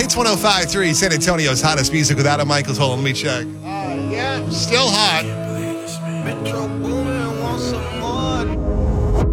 It's 105.3 San Antonio's hottest music with Adam Michaels. Hold on, let me check. Yeah, still hot.